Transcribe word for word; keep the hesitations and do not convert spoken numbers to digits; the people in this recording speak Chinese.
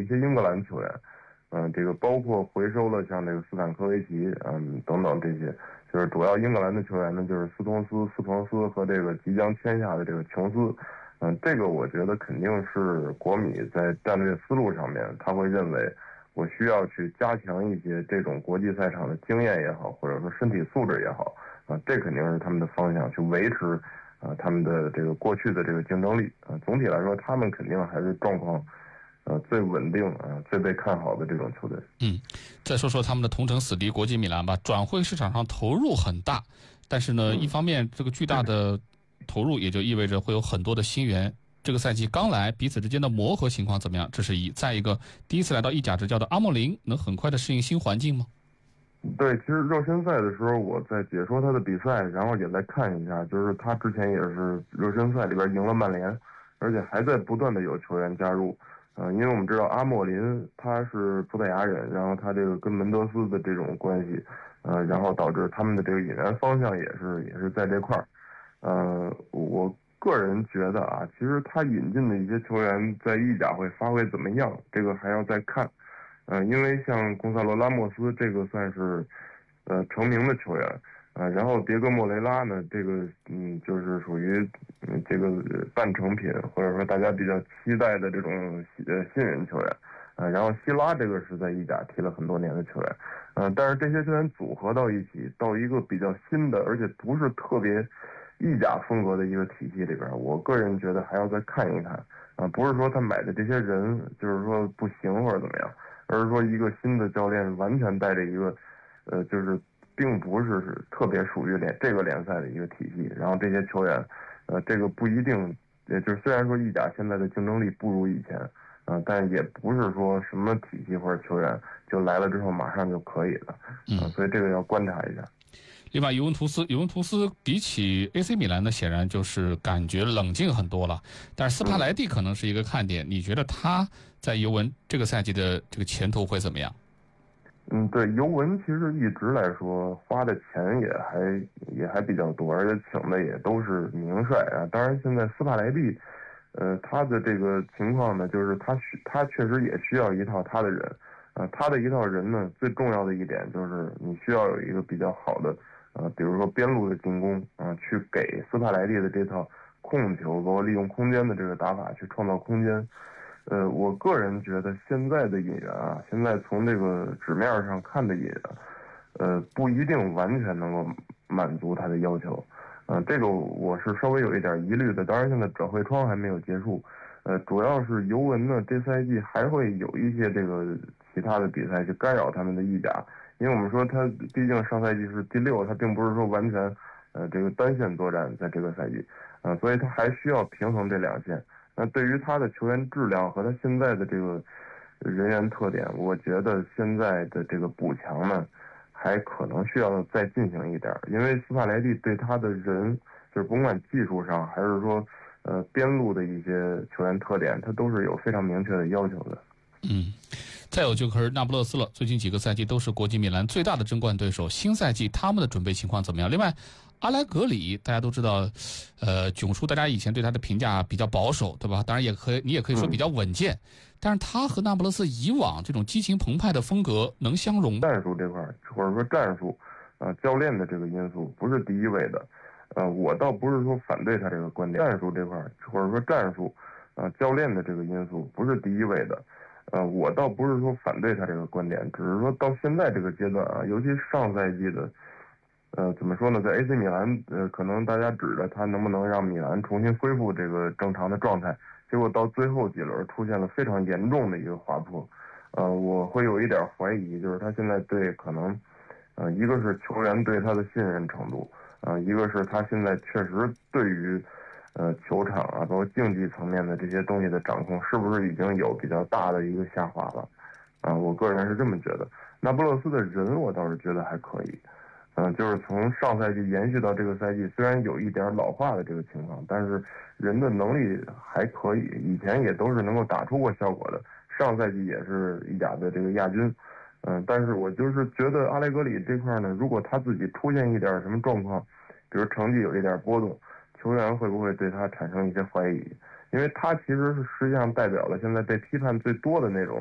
一些英格兰球员，嗯、呃，这个包括回收了像这个斯坦科维奇，嗯等等这些，就是主要英格兰的球员呢，就是斯通斯、斯彭斯和这个即将签下的这个琼斯，嗯、呃，这个我觉得肯定是国米在战略思路上面，他会认为我需要去加强一些这种国际赛场的经验也好，或者说身体素质也好，啊、呃，这肯定是他们的方向，去维持。啊，他们的这个过去的这个竞争力啊，总体来说，他们肯定还是状况，呃，最稳定啊，最被看好的这种球队。 嗯，再说说他们的同城死敌国际米兰吧，转会市场上投入很大，但是呢， 嗯、 一方面这个巨大的投入也就意味着会有很多的新援。这个赛季刚来，彼此之间的磨合情况怎么样？这是一。再一个，第一次来到意甲执教的阿莫林，能很快的适应新环境吗？ 对，其实热身赛的时候，我在解说他的比赛，然后也在看一下，就是他之前也是热身赛里边赢了曼联，而且还在不断的有球员加入。呃，因为我们知道阿莫林他是葡萄牙人，然后他这个跟门德斯的这种关系，呃，然后导致他们的这个引援方向也是也是在这块儿。呃，我个人觉得啊，其实他引进的一些球员在意甲会发挥怎么样，这个还要再看。呃，因为像贡萨罗拉莫斯这个算是，呃，成名的球员，啊、呃，然后迭戈莫雷拉呢，这个嗯，就是属于嗯这个半成品，或者说大家比较期待的这种呃新人球员，啊、呃，然后希拉这个是在意甲踢了很多年的球员，嗯、呃，但是这些球员组合到一起，到一个比较新的，而且不是特别意甲风格的一个体系里边，我个人觉得还要再看一看，啊、呃，不是说他买的这些人就是说不行或者怎么样。而是说一个新的教练完全带着一个，呃，就是并不是特别属于联这个联赛的一个体系，然后这些球员，呃，这个不一定，也就是虽然说意甲现在的竞争力不如以前，啊、呃，但也不是说什么体系或者球员就来了之后马上就可以了，啊、呃，所以这个要观察一下。 另外，尤文图斯，尤文图斯比起 A C 米兰呢，显然就是感觉冷静很多了。但是斯帕莱蒂可能是一个看点，嗯、你觉得他在尤文这个赛季的这个前途会怎么样？ 嗯，对，尤文其实一直来说花的钱也还也还比较多，而且请的也都是名帅啊。当然，现在斯帕莱蒂，呃，他的这个情况呢，就是他需他确实也需要一套他的人啊，他的一套人呢，最重要的一点就是你需要有一个比较好的。呃，比如说边路的进攻啊，去给斯帕莱蒂的这套控球，包括利用空间的这个打法去创造空间。呃，我个人觉得现在的引援啊，现在从这个纸面上看的引援，呃，不一定完全能够满足他的要求。呃，这个我是稍微有一点疑虑的。当然，现在转会窗还没有结束，呃，主要是尤文呢，这赛季还会有一些这个其他的比赛去干扰他们的意甲。因为我们说他毕竟上赛季是第六，他并不是说完全，呃，这个单线作战在这个赛季，啊、呃，所以他还需要平衡这两线。那对于他的球员质量和他现在的这个人员特点，我觉得现在的这个补强呢，还可能需要再进行一点，因为斯帕莱蒂对他的人，就是甭管技术上还是说，呃，边路的一些球员特点，他都是有非常明确的要求的。 嗯。再有就是那不勒斯了，最近几个赛季都是国际米兰最大的争冠对手。新赛季他们的准备情况怎么样？另外，阿莱格里大家都知道，呃，囧叔大家以前对他的评价比较保守，对吧？当然也可以，你也可以说比较稳健。嗯、但是他和那不勒斯以往这种激情澎湃的风格能相容吗？ 战术这块或者说战术，啊、呃，教练的这个因素不是第一位的。呃，我倒不是说反对他这个观点，战术这块或者说战术，啊、呃，教练的这个因素不是第一位的。呃，我倒不是说反对他这个观点，只是说到现在这个阶段啊，尤其上赛季的，呃，怎么说呢，在 A C 米兰，呃，可能大家指着他能不能让米兰重新恢复这个正常的状态，结果到最后几轮出现了非常严重的一个滑坡，呃，我会有一点怀疑，就是他现在对可能，呃，一个是球员对他的信任程度，啊、呃，一个是他现在确实对于。呃，球场啊，包括竞技层面的这些东西的掌控，是不是已经有比较大的一个下滑了？啊、呃，我个人是这么觉得。那不勒斯的人，我倒是觉得还可以。嗯、呃，就是从上赛季延续到这个赛季，虽然有一点老化的这个情况，但是人的能力还可以，以前也都是能够打出过效果的。上赛季也是意甲的这个亚军。嗯、呃，但是我就是觉得阿莱格里这块呢，如果他自己出现一点什么状况，比如成绩有一点波动。球员会不会对他产生一些怀疑？因为他其实是实际上代表了现在被批判最多的那种